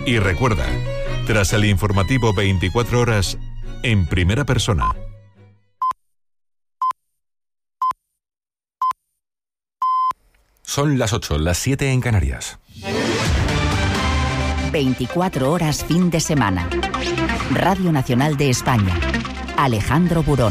Y recuerda, tras el informativo 24 horas, en primera persona. Son las 8, las 7 en Canarias. 24 horas fin de semana. Radio Nacional de España. Alejandro Burón.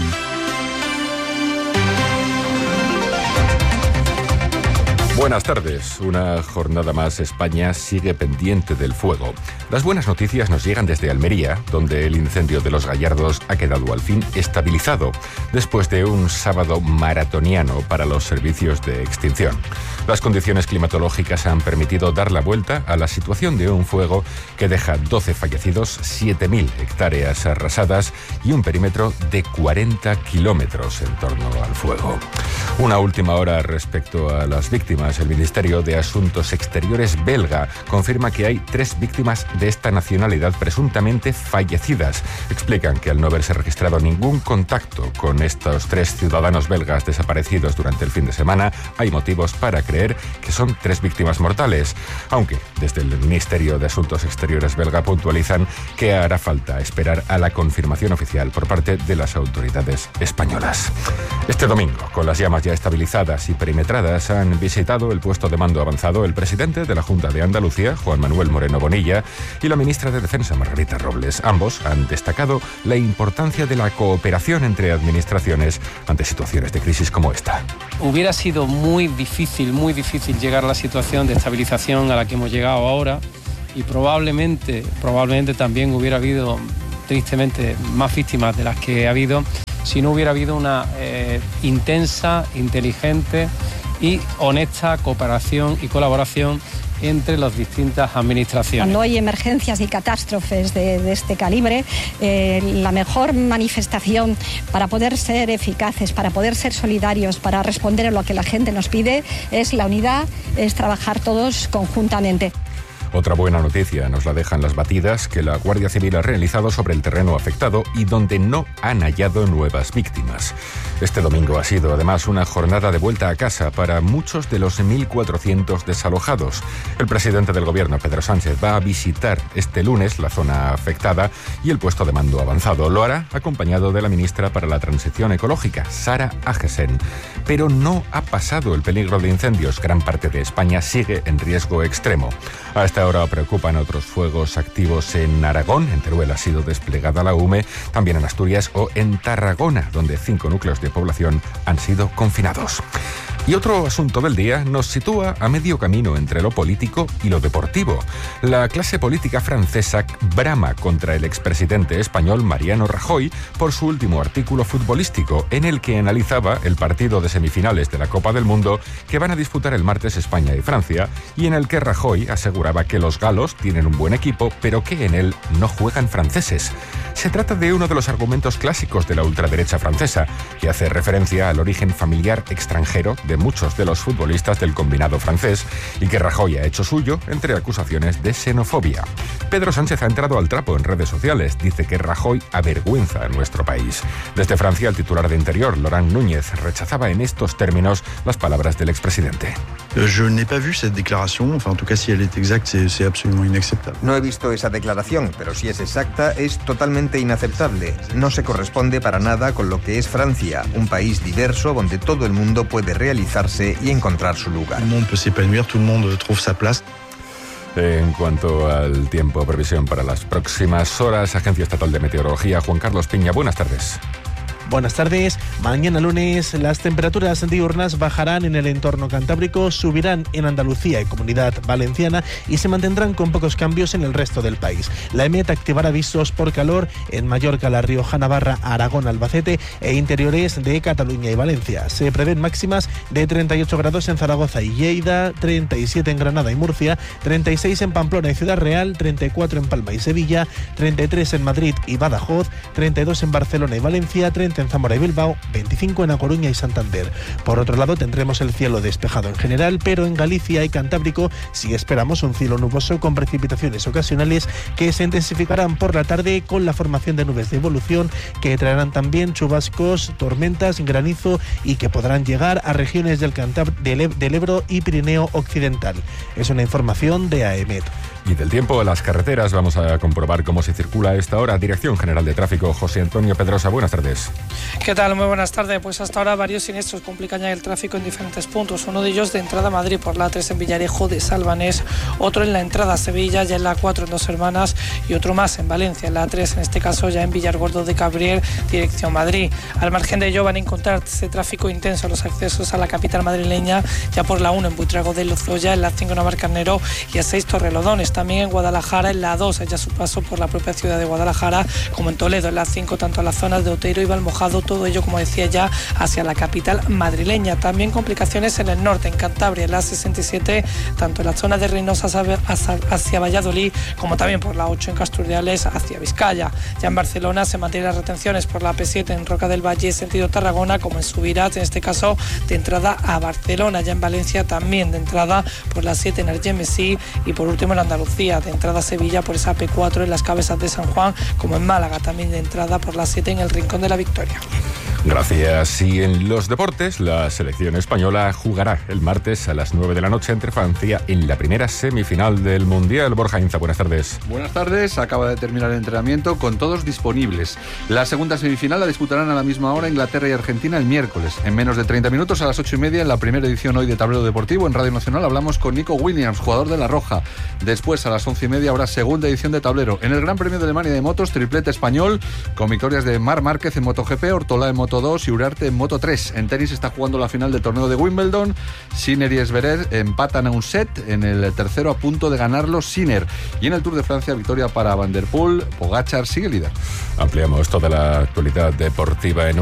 Buenas tardes. Una jornada más. España sigue pendiente del fuego. Las buenas noticias nos llegan desde Almería, donde el incendio de Los Gallardos ha quedado al fin estabilizado, después de un sábado maratoniano para los servicios de extinción. Las condiciones climatológicas han permitido dar la vuelta a la situación de un fuego que deja 12 fallecidos, 7.000 hectáreas arrasadas y un perímetro de 40 kilómetros en torno al fuego. Una última hora respecto a las víctimas. El Ministerio de Asuntos Exteriores belga confirma que hay 3 víctimas de esta nacionalidad presuntamente fallecidas. Explican que al no haberse registrado ningún contacto con estos 3 ciudadanos belgas desaparecidos durante el fin de semana, hay motivos para creer que son 3 víctimas mortales, aunque desde el Ministerio de Asuntos Exteriores belga puntualizan que hará falta esperar a la confirmación oficial por parte de las autoridades españolas. Este domingo, con las llamas ya estabilizadas y perimetradas, han visitado el puesto de mando avanzado el presidente de la Junta de Andalucía, Juan Manuel Moreno Bonilla, y la ministra de Defensa, Margarita Robles. Ambos han destacado la importancia de la cooperación entre administraciones ante situaciones de crisis como esta. Hubiera sido muy difícil llegar a la situación de estabilización a la que hemos llegado ahora, y probablemente también hubiera habido, tristemente, más víctimas de las que ha habido si no hubiera habido una intensa, inteligente y honesta cooperación y colaboración entre las distintas administraciones. Cuando hay emergencias y catástrofes de este calibre, la mejor manifestación para poder ser eficaces, para poder ser solidarios, para responder a lo que la gente nos pide, es la unidad, es trabajar todos conjuntamente. Otra buena noticia nos la dejan las batidas que la Guardia Civil ha realizado sobre el terreno afectado y donde no han hallado nuevas víctimas. Este domingo ha sido además una jornada de vuelta a casa para muchos de los 1.400 desalojados. El presidente del gobierno, Pedro Sánchez, va a visitar este lunes la zona afectada y el puesto de mando avanzado. Lo hará acompañado de la ministra para la Transición Ecológica, Sara Agesen. Pero no ha pasado el peligro de incendios. Gran parte de España sigue en riesgo extremo. A esta hora preocupan otros fuegos activos en Aragón. En Teruel ha sido desplegada la UME, también en Asturias o en Tarragona, donde 5 núcleos de población han sido confinados. Y otro asunto del día nos sitúa a medio camino entre lo político y lo deportivo. La clase política francesa brama contra el expresidente español Mariano Rajoy por su último artículo futbolístico, en el que analizaba el partido de semifinales de la Copa del Mundo que van a disputar el martes España y Francia, y en el que Rajoy aseguraba que los galos tienen un buen equipo, pero que en él no juegan franceses. Se trata de uno de los argumentos clásicos de la ultraderecha francesa, que hace referencia al origen familiar extranjero de muchos de los futbolistas del combinado francés y que Rajoy ha hecho suyo entre acusaciones de xenofobia. Pedro Sánchez ha entrado al trapo en redes sociales. Dice que Rajoy avergüenza a nuestro país. Desde Francia, el titular de Interior, Laurent Núñez, rechazaba en estos términos las palabras del expresidente. Je n'ai pas vu cette déclaration, enfin en tout cas si elle est exacte, c'est absolument inacceptable. No he visto esa declaración, pero si es exacta, es totalmente inaceptable. No se corresponde para nada con lo que es Francia, un país diverso donde todo el mundo puede realizarse y encontrar su lugar. Tout le monde peut s'épanouir, tout le monde trouve sa place. En cuanto al tiempo, previsión para las próximas horas, Agencia Estatal de Meteorología, Juan Carlos Piña, buenas tardes. Buenas tardes. Mañana lunes las temperaturas diurnas bajarán en el entorno cantábrico, subirán en Andalucía y Comunidad Valenciana y se mantendrán con pocos cambios en el resto del país. La EMET activará avisos por calor en Mallorca, La Rioja, Navarra, Aragón, Albacete e interiores de Cataluña y Valencia. Se prevén máximas de 38 grados en Zaragoza y Lleida, 37 en Granada y Murcia, 36 en Pamplona y Ciudad Real, 34 en Palma y Sevilla, 33 en Madrid y Badajoz, 32 en Barcelona y Valencia, 30 en Zamora y Bilbao, 25 en A Coruña y Santander. Por otro lado, tendremos el cielo despejado en general, pero en Galicia y Cantábrico sí esperamos un cielo nuboso con precipitaciones ocasionales que se intensificarán por la tarde con la formación de nubes de evolución que traerán también chubascos, tormentas, granizo y que podrán llegar a regiones del Ebro y Pirineo Occidental. Es una información de AEMET. Y del tiempo a las carreteras, vamos a comprobar cómo se circula a esta hora. Dirección General de Tráfico, José Antonio Pedrosa, buenas tardes. ¿Qué tal? Muy buenas tardes. Pues hasta ahora varios siniestros complican ya el tráfico en diferentes puntos. Uno de ellos de entrada a Madrid por la 3 en Villarejo de Salvanés, otro en la entrada a Sevilla, ya en la 4 en Dos Hermanas, y otro más en Valencia, en la 3, en este caso ya en Villargordo de Cabriel, dirección Madrid. Al margen de ello van a encontrarse tráfico intenso en los accesos a la capital madrileña, ya por la 1 en Buitrago de Lozoya, en la 5 en Navalcarnero y a 6 Torrelodones. También en Guadalajara, en la 2, ya su paso por la propia ciudad de Guadalajara, como en Toledo, en la 5, tanto en las zonas de Otero y Valmojado, todo ello, como decía, ya hacia la capital madrileña. También complicaciones en el norte, en Cantabria, en la 67, tanto en la zona de Reynosa hacia Valladolid, como también por la 8 en Casturdiales hacia Vizcaya. Ya en Barcelona se mantienen las retenciones por la AP7 en Roca del Valle, sentido Tarragona, como en Subirats, en este caso de entrada a Barcelona. Ya en Valencia también de entrada por la 7 en Argemesí, y por último en Andalucía, de entrada a Sevilla por esa AP4 en las Cabezas de San Juan, como en Málaga, también de entrada por la 7 en el Rincón de la Victoria. Gracias. Y en los deportes, la selección española jugará el martes a las 9 de la noche entre Francia en la primera semifinal del Mundial. Borja Inza, buenas tardes. Buenas tardes. Acaba de terminar el entrenamiento con todos disponibles. La segunda semifinal la disputarán a la misma hora Inglaterra y Argentina el miércoles. En menos de 30 minutos, a las 8:30, en la primera edición hoy de Tablero Deportivo en Radio Nacional, hablamos con Nico Williams, jugador de La Roja. Después, a las 11:30, habrá segunda edición de Tablero. En el Gran Premio de Alemania de Motos, triplete español, con victorias de Marc Márquez en MotoGP, Ortolá en Moto2 y Uriarte en Moto3. En tenis está jugando la final del torneo de Wimbledon. Sinner y Zverev empatan a un set, en el tercero a punto de ganarlo Sinner. Y en el Tour de Francia, victoria para Van der Poel. Pogačar sigue líder. Ampliamos toda la actualidad deportiva en